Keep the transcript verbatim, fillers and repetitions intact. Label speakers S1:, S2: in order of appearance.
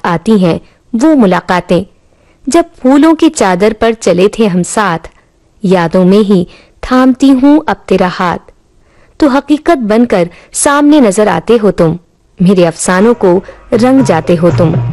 S1: आती हैं वो मुलाकातें, जब फूलों की चादर पर चले थे हम साथ। यादों में ही थामती हूँ अब तेरा हाथ, तो हकीकत बनकर सामने नजर आते हो तुम, मेरे अफसानों को रंग जाते हो तुम।